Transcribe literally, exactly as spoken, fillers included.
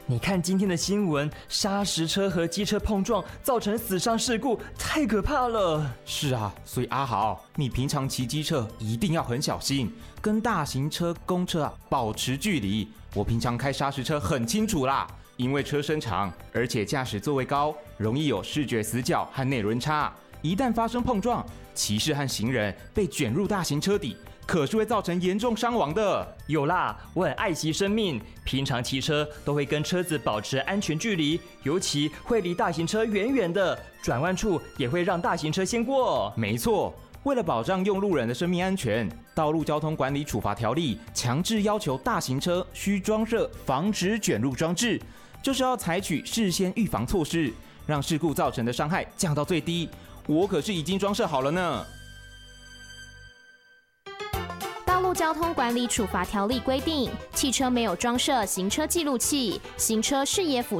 你看今天的新闻，砂石车和机车碰撞造成死伤事故，太可怕了。 是啊，所以阿豪，你平常骑机车一定要很小心，跟大型车、公车啊保持距离。我平常开砂石车很清楚啦，因为车身长，而且驾驶座位高，容易有视觉死角和内轮差。一旦发生碰撞，骑士和行人被卷入大型车底，可是会造成严重伤亡的。 有啦，我很爱惜生命，平常骑车都会跟车子保持安全距离，尤其会离大型车远远的，转弯处也会让大型车先过。 没错，为了保障用路人的生命安全，《道路交通管理处罚条例》强制要求大型车需装设防止卷入装置，就是要采取事先预防措施，让事故造成的伤害降到最低。我可是已经装设好了呢。 道路交通管理处罚条例规定，汽车没有装设行车记录器，行车视野辅